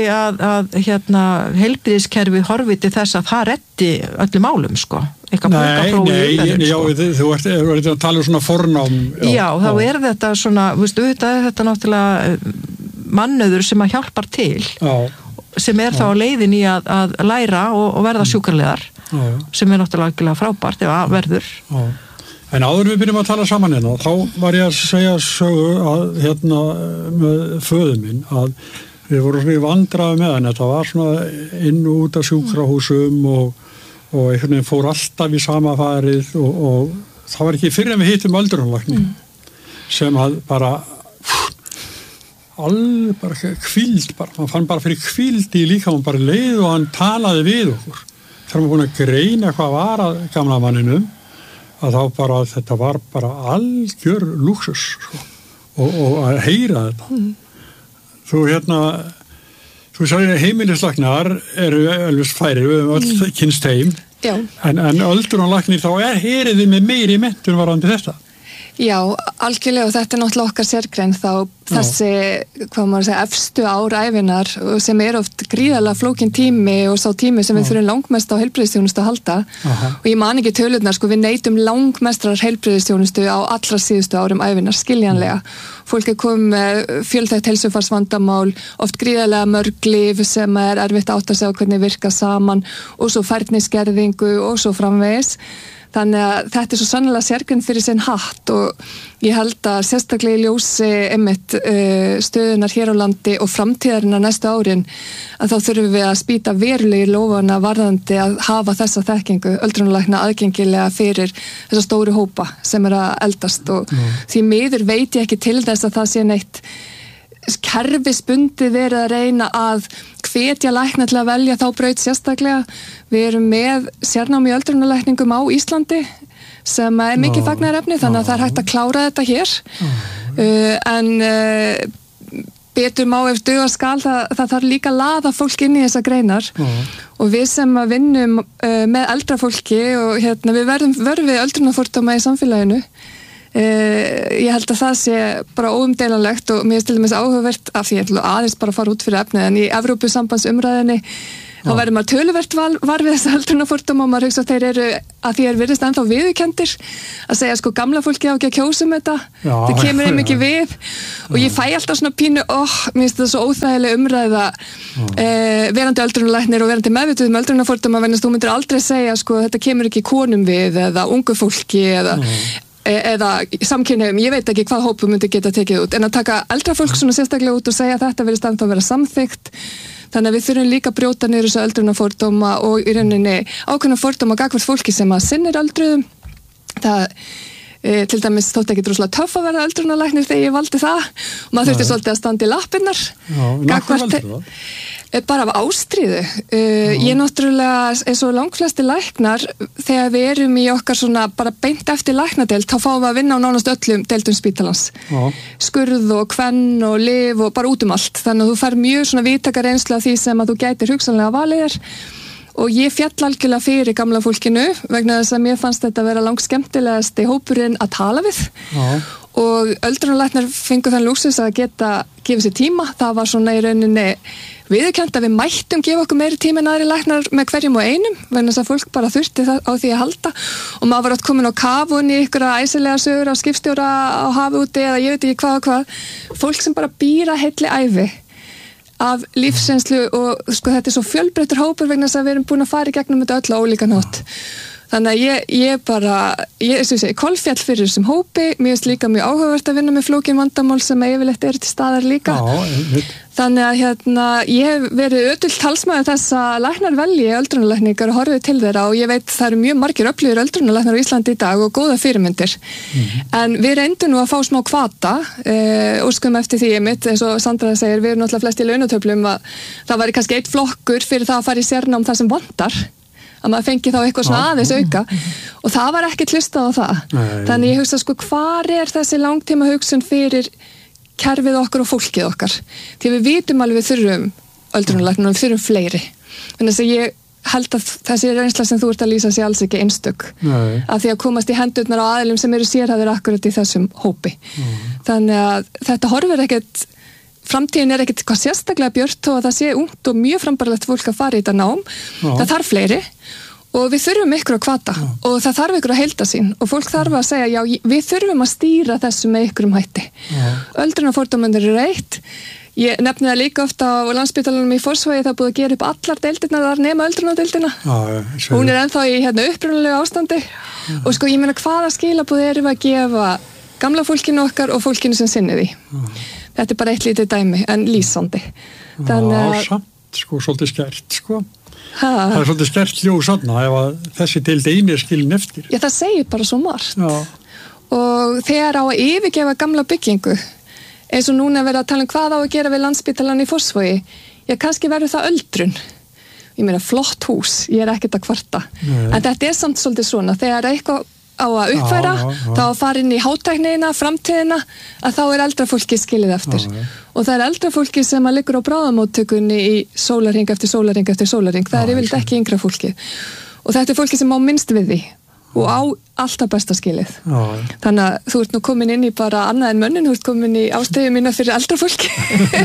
að heilbrigðiskerfið horfi til þess að það reddi öllum málum sko. Nei, þú ert að tala um svona fornám. Já, þá þetta svona, þetta náttúrulega mannauður sem að hjálpar til sem þá á leiðin í að læra og verða sjúkraliðar sem náttúrulega frábært ef að verður. En áður við byrjum að tala saman þá var ég að segja sögu að með föður minn að við vorum svona í vandræði með hann, þetta var svona inn og út af sjúkrahúsum og einhvern veginn fór alltaf í sama farið og það var ekki fyrir en við hittum öldrunarlækni sem að bara alveg bara hvíld man fann bara fyrir hvíld í líkamann bara leið og hann talaði við okkur þegar maður búin að greina hvað var að gamla manninum að þá bara þetta var bara algjör lúxus og að heyra þetta þú sagði heimilislæknar eru alveg færi við höfum öll kynst heim en öldrunarlæknir þá heyriði með meiri menntun varandi þetta. Já, algjörlega og þetta náttúrulega okkar sérgrein þá þessi, hvað maður segja, efstu ár ævinar sem oft gríðarlega flókin tími og sá tími sem við þurfum langmest á heilbrigðisþjónustu að halda og ég man ekki tölurnar, við neytum langmestrar heilbrigðisþjónustu á allra síðustu árum ævinar, skiljanlega. Fólk komið með fjölþætt heilsufarsvandamál, oft gríðarlega mörg lyf sem erfitt að átta sig á hvernig virka saman og svo færniskerðingu og svo framvegis. Þannig að þetta svo sannlega sérgrein fyrir sinn hatt og ég held að sérstaklega í ljósi einmitt stöðunar hér á landi og framtíðarinnar næstu árin að þá þurfum við að spýta verulegi lófana varðandi að hafa þessa þekkingu öldrunarlækna aðgengilega fyrir þessa stóru hópa sem að eldast og því miður veit ég ekki til þess að það sé neitt kerfisbundið verið að reyna að hvetja lækna til að velja þá braut sérstaklega. Við erum með sérnám í öldrunarlækningum á Íslandi sem mikið fagnaðarefni, þannig að það hægt að klára þetta hér. En betur má ef duga skal, það þarf líka að laða fólk inn í þessa greinar og við sem að vinnum með eldra fólki og við verðum við öldrunarfordóma í samfélaginu. Ég held að það sé bara óumdeilanlegt og mér er til dæmis áhugavert af því ég aðeins bara fara út fyrir efnið en í Evrópusambandsumræðinni þá verður maður töluvert var við þessa öldrunarfordóma og maður hugsa að þeir eru að því virðist ennþá viðurkenndir að segja gamla fólki á ekki að kjósa þetta það kemur þeim ekki við og ég fæ alltaf svona pínu mér finnst það svo óþægileg umræða verandi öldrunarlæknir og verandi meðvituð öldrunarfordóma vegna þú myndir aldrei segja þetta kemur ekki konum við eða ungu fólki eða samkynhneigðum, ég veit ekki hvað hópu myndi geta tekið út, en að taka eldra fólk svona sérstaklega út og segja að þetta virðist ennþá vera samþykkt, þannig að við þurfum líka að brjóta niður þessu öldrunarfordóma og í rauninni ákveðna fordóma gagnvart fólki sem að sinnir öldruðum. Það til dæmis þótt ekki droslega töff að vera öldrunarlæknir þegar ég valdi það og maður þurfti svolítið að standa í lappirnar bara af ástríðu. Ég náttúrulega eins og langflesti læknar þegar við erum í okkar svona bara beint eftir læknadeild þá fáum við að vinna á nánast öllum deildum spítalans. Skurð og kvenn og lyf og bara út allt. Þannig að þú fær mjög svona víðtæka reynslu af því sem að þú gætir hugsanlega valið þér. Og ég fjall algjörlega fyrir gamla fólkinu vegna þess að mér fannst þetta að vera langskemmtilegasti hópurinn að tala við og öldrunarlæknar fengu þann lúksus að geta gefið sér tíma. Það var svona í rauninni viðurkennt að við mættum gefa okkur meiri tíma en aðri læknar með hverjum og einum vegna þess að fólk bara þurfti á því að halda og maður var átt komin á kafun í ykkur æsilega sögur af skipstjóra á hafi úti eða ég veit ekki hvað fólk sem bara býra heilli ævi af lífsreynslu og þetta svo fjölbreyttur hópur vegna þess að við erum búin að fara í gegnum þetta öll á ólíkan hátt. Þannig að ég kolfjall fyrir þessum hópi, mér finnst líka mjög áhugavert að vinna með flókin vandamál sem yfirleitt eru til staðar líka. Þannig að ég hef verið ötull talsmaður þess að læknar velji öldrunarlækningar og horfið til þeirra og ég veit það eru mjög margir öflugir öldrunarlæknar á Íslandi í dag og góða fyrirmyndir. En við reyndum nú að fá smá hvata, óskum eftir því eins og Sandra segir, við erum náttúrulega flest í launatöflum að það væri kannski eitt flokkur fyrir það að fara í sérnám það sem vantar. Að maður fengi þá eitthvað svona aðeins auka og það var ekki hlustað á það. Þannig ég hugsa hvar þessi langtíma hugsun fyrir kerfið okkar og fólkið okkar. Því við vitum alveg við þurfum öldrunarlækna og við þurfum fleiri. Þannig að ég held að þessi reynsla sem þú ert að lýsa sé alls ekki einstök. Af því að komast í hendurnar á aðilum sem eru sérhæfðir akkurat í þessum hópi. Þannig að þetta horfir ekkert framtíðin ekkert hvað sérstaklega björt og að það sé ungt og mjög frambarlegt fólk að fara í þetta nám. Það þarf fleiri og við þurfum ykkur að hvata og það þarf ykkur að heilda sín og fólk þarf að segja já, við þurfum að stýra þessu með ykkurum hætti. Öldrunarfordómarnir eru eitt. Ég nefni það líka ofta á Landspítalanum í Fossvogi, það búið að gera upp allar deildirnar þar nema öldrunardeildina. Hún er ennþá í upprunalegu ástandi og ég meina hvaða skilaboð erum við að gefa gamla fólkinu okkar og fólkinu sem sinni því. Þetta er bara eitt lítið dæmi, en lýsandi. Samt, svolítið skert, Það er svolítið skert ljós þarna ef að þessi deild eini er skilin eftir. Já, það segir bara svo margt. Og þegar á að yfirgefa gamla byggingu, eins og núna verið að tala hvað á að gera við Landspítalann í Fossvogi, kannski verður það öldrun. Ég meina, flott hús, ég er ekkert að kvarta. En þetta er samt svolítið svona, þegar eitthvað á að uppfæra, þá að fara inn í hátæknina, framtíðina, að þá er eldra fólki skilið eftir. Og það er eldra fólki sem að liggur á bráðamóttökunni í sólarhring eftir sólarhring eftir sólarhring. Það er yfirleitt ekki yngra fólki. Og þetta er fólki sem á minnst við því og á alltaf besta skilið. Þannig að þú ert nú komin inn í bara annað en mönnun, þú ert komin í ástöðu mína fyrir eldra fólki.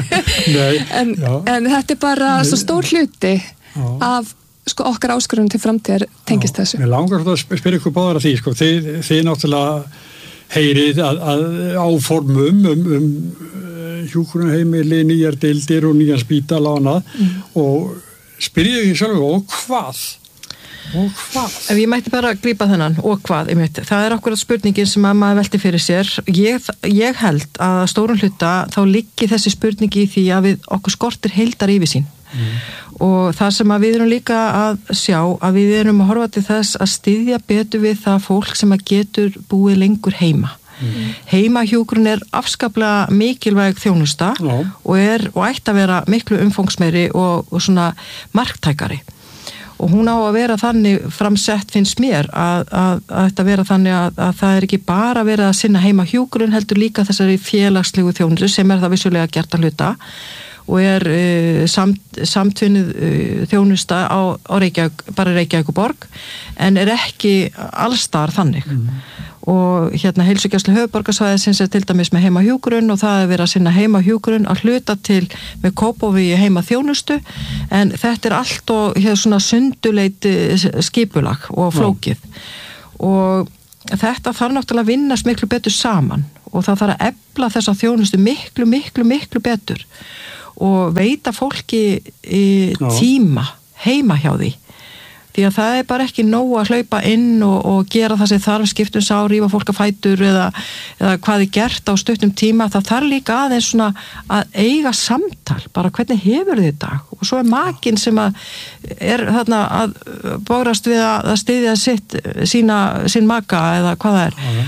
En þetta er bara svo stór hluti af okkar áskorunum til framtíðar tengist þessu. Mér langar að spyrja ykkur báðar að því, þið náttúrulega heyrið að áformum hjúkrunarheimili, nýjar deildir og nýjar spítala og annað og spyrja ykkur sjálf og hvað? Ef ég mætti bara grípa þennan og hvað, það er akkurat spurningin sem að maður velti fyrir sér. Ég held að stórun hluta þá liggi þessi spurningi í því að okkur skortir heildar yfirsýn. Og það sem að við erum líka að sjá að við erum að horfa til þess að styðja betur við það fólk sem að getur búið lengur heima. Heimahjúkrun afskaplega mikilvæg þjónusta og ætti að vera miklu umfangsmeiri og svona marktækari. Og hún á að vera þannig framsett finnst mér að þetta vera þannig að það ekki bara verið að sinna heimahjúkrun heldur líka þessari félagslegu þjónustu sem það vissulega gert að hluta og samtvinnuð þjónusta á Reykjavík, bara Reykjavík og borg en ekki allsstaðar þannig. Og heilsugæslu höfuðborgarsvæðisins til dæmis með heimahjúkrun og það verið að sinna heimahjúkrun að hluta til með Kópavogi heimaþjónustu en þetta allt og svona sunduleit skipulag og flókið og þetta þarf náttúrulega að vinnast miklu betur saman og það þarf að efla þessa þjónustu miklu betur og veita fólki tíma heima hjá því. Því að það bara ekki nóg að hlaupa inn og gera það sem þarf skiptum sár, rífa fólk að fætur eða hvað gert á stuttum tíma. Það þarf líka aðeins svona að eiga samtal, bara hvernig hefur þið í dag? Og svo makinn sem þarna að bórast við að styðja sín maka eða hvað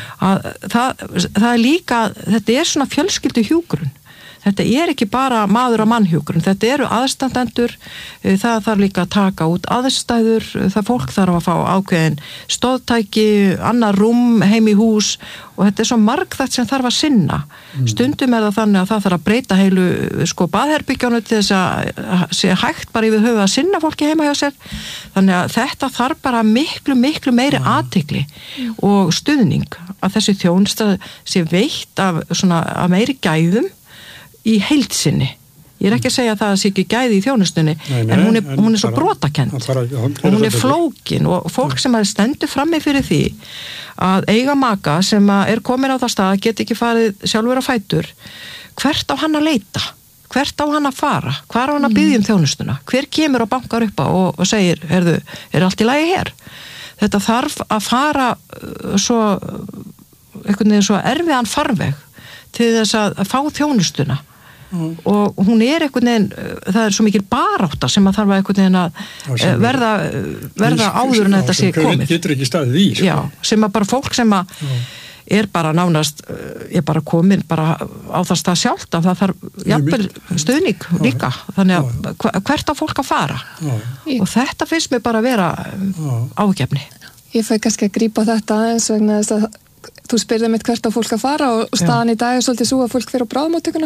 það er líka, þetta svona fjölskyldu hjúkrun. Þetta ekki bara maður og mannhjúkrun, þetta eru aðstandendur, það þarf líka að taka út aðstæður, það fólk þarf að fá ákveðin stóðtæki, annar rúm, heim í hús og þetta svo margþætt sem þarf að sinna. Stundum það þannig að það þarf að breyta heilu baðherbyggjónu til þess að sé hægt bara yfir höfuð að sinna fólki heima hjá sér. Þannig að þetta þarf bara miklu meiri athygli og stuðning að þessi þjónusta sé veitt af meiri gæðum í heildsinni. Ég ekki að segja að það sé ekki gæði í þjónustunni, en hún svo brotakend og hún flókin og fólk sem stendur frammi fyrir því að eiga maka sem komin á það stað, get ekki farið sjálfur á fætur, hvert á hann að leita? Hvert á hann að fara? Hvar á hann að biðja þjónustuna? Hver kemur og bankar upp og segir, allt í lagi hér? Þetta þarf að fara svo erfiðan farveg til þess að fá þjónustuna og hún einhvern veginn, það svo mikil barátta sem að þarf að einhvern veginn að verða áður en þetta sé komið. Getur ekki staðið í. Já, sem að bara fólk sem að bara nánast, bara komin bara á það stað sjálft að það þarf jafnvel stuðning líka, þannig að hvert á fólk að fara og þetta finnst mér bara að vera ágefni. Ég fæ kannski að grípa þetta eins vegna þess að þú spyrði mitt hvert á fólk að fara og staðan í dag svolítið svo að fólk fer á bráðamóttökuna.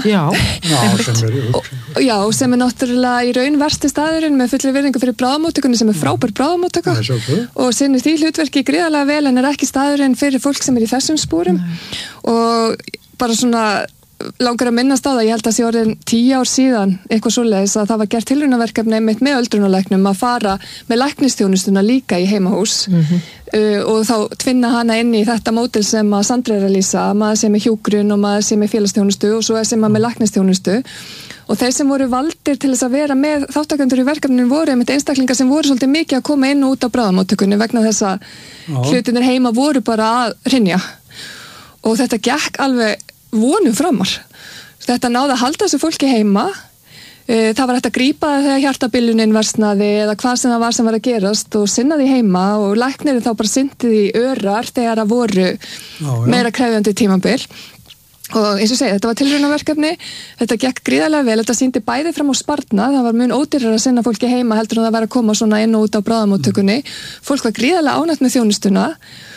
Já, sem náttúrulega í raun versti staðurinn með fullri virðingu fyrir bráðamóttökunni sem frábær bráðamóttöka og sinnir því hlutverki gríðarlega vel en ekki staðurinn fyrir fólk sem í þessum spúrum og bara svona langar að minnast á það, ég held að sé orðin 10 ár síðan eitthvað svoleiðis að það var gert tilraunaverkefni einmitt með öldrunarlæknum að fara með læknisþjónustuna líka í heimahús og þá tvinna hana inn í þetta módel sem að Sandra að lýsa, maður sem hjúkrun og maður sem félagsþjónustu og svo sem maður með læknisþjónustu og þeir sem voru valdir til þess að vera með þáttakendur í verkefninu voru einmitt einstaklingar sem voru svolítið mikið að koma inn og út á bráðamóttökunni vegna þess að hlutinir heima voru bara að hrynja og þetta gekk alveg vonum framar. Þetta náði að halda þessu fólki heima. Það var hægt að grípa þegar hjartabillunin versnaði eða hvað sem það var að gerast og sinna því heima og læknirinn þá bara syndi því örar þegar það voru meira krefjandi tímabil. Og eins og segja, þetta var tilraunaverkefni, þetta gekk gríðarlega vel, þetta sýndi bæði fram á sparnað, það var mun ódýrara að sinna fólki heima heldur en það var að koma svona inn og út á bráðamóttökunni. Fólk var gríðarlega ánægt með þjónustuna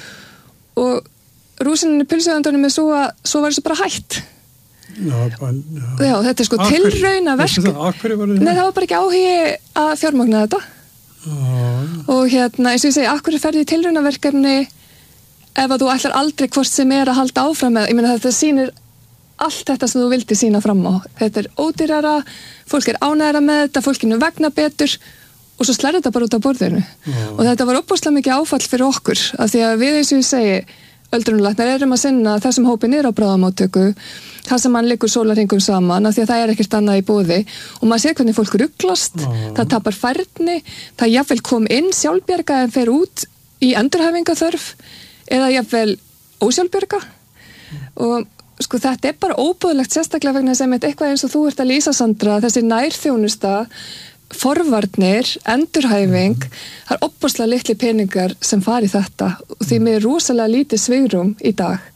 og rúsinin í pylsuðandunum svo var þessu bara hætt. Já, þetta er tilraunaverk. Nei, það var bara ekki áhugi að fjármagna þetta. Og eins og ég segi, akkur ferði í tilraunaverkefni ef að þú ætlar aldrei hvort sem að halda áfram með, ég meina þetta sýnir allt þetta sem þú vildi sýna fram á. Þetta er ódýrara, fólk ánægara með þetta, fólkinu vegna betur og svo slær þetta bara út á borðinu. Og þetta var óbúslega mikið áfall fyrir okkur, af því að við eins og ég segi öldrunarlæknar erum að sinna þessum hópi niður á bráðamóttöku þar sem hann liggur sólarhringum saman af því að það ekkert annað í boði og maður sér hvernig fólk ruglast, það tapar færni, það jafnvel kom inn sjálfbjarga en fer út í endurhæfingaþörf eða jafnvel ósjálfbjarga og sko þetta bara óbúðlegt sérstaklega vegna sem eitthvað eins og þú ert að lýsa Sandra, þessi nærþjónusta forvarnir, endurhæfing það er óbúslega litli peningar sem fari þetta og því með rosalega lítið svigrum í dag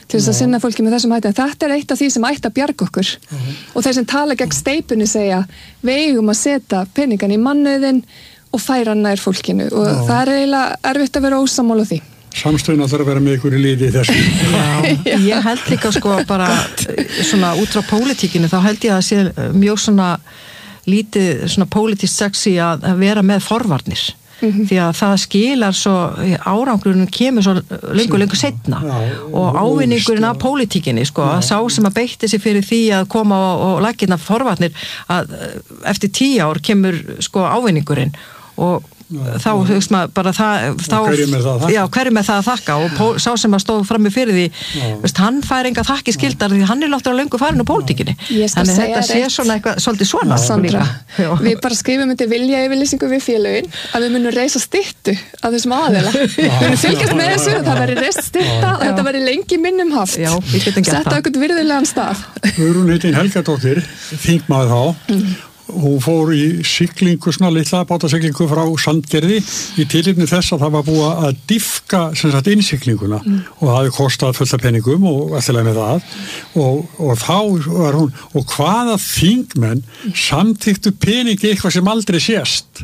til þess að sinna fólki með þessum hætti, en þetta eitt af því sem ætti að bjarga okkur og þeir sem tala gegn steypunni segja við eigum að setja peningan í mannauðinn og færa nær fólkinu og það eiginlega erfitt að vera ósammála því. Samstöðun þarf að vera með ykkur í liði í þessu. Já, ég held líka sko bara svona út frá pólitíkinu þá held ég að sé mjög svona lítið svona pólitískt sexy að vera með forvarnir. Því að það skilar svo árangurinn kemur svo löngu setna og ávinningurinn af pólitíkinni sko, að sá sem að beitti sig fyrir því að koma og laggirna forvarnir að eftir 10 ár kemur sko ávinningurinn og þá hugst maður bara hverjum er það að þakka og sá sem að stóð frammi fyrir því hann fær enga þakki skildar því hann láttur á löngu farin úr pólitíkinni þannig þetta sé svona eitthvað svolítið svona Sandra, við bara skrifum þetta vilja yfirlýsingu við félögin að við munum reisa styttu af þessum aðeila við munum fylgjast með þessu það verður reist stytta og þetta verður lengi minnum haft setta okkur virðulegan stað Guðrún heitin Helgadóttir þingmaður þá hún fór í siglingu, svona litla bátasiglingu frá Sandgerði í tilefni þess að það var búið að dýfka innsiglinguna og það hefði kostað fullt af peningum og eftirlega með það og þá var hún og hvaða þingmenn samþyktu peningi eitthvað sem aldrei sést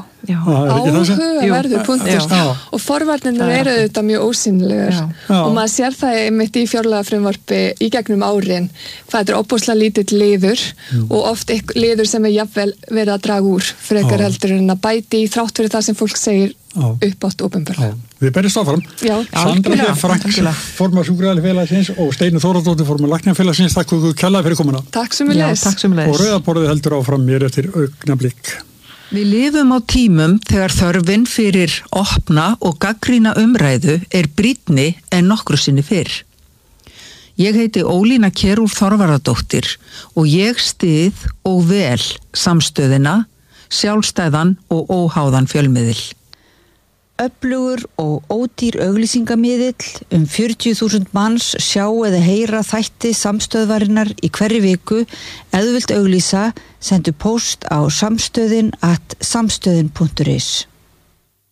áhugaverður punktur og forvarnirnar eru þetta mjög ósýnilegar og maður sér það einmitt í fjárlagafrumvarpi í gegnum árin hvað þetta óbúslega lítill liður og oft liður sem jafnvel verið að draga úr frekar heldur en að bæti í þrátt fyrir það sem fólk segir uppátt opinberlega. Við berjumst áfram. Sandra B. Franks, formaður Sjúkradalafélagsins og Steinunn Þórðardóttir, formaður Læknafélagsins. Takk fyrir kærlega fyrir komuna. Takk sömuleiðis. Og rauðaborðið heldur áfram mér eftir augnablik. Við lifum á tímum þegar þörfin fyrir opna og gagnrýna umræðu brýnni en nokkru sinni fyrr. Ég heiti Ólína Kjerúl Þorvarðardóttir og ég styð og vel samstöðina, sjálfstæðan og óháðan fjölmiðil. Öflugur og ódýr auglýsingamiðill 40.000 manns sjá eða heyra þætti samstöðvarinnar í hverri viku. Ef þú vilt auglýsa, sendu póst á samstöðin@samstöðin.is.